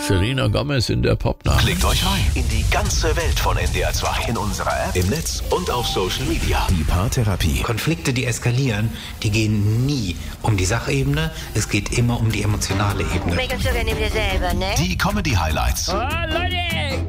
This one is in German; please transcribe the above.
Selena Gomez in der Popnacht. Klickt euch rein in die ganze Welt von NDR 2. In unserer App, im Netz und auf Social Media. Die Paartherapie. Konflikte, die eskalieren, die gehen nie um die Sachebene. Es geht immer um die emotionale Ebene. Mega sogar neben dir selber, ne? Die Comedy-Highlights. Oh, Leute,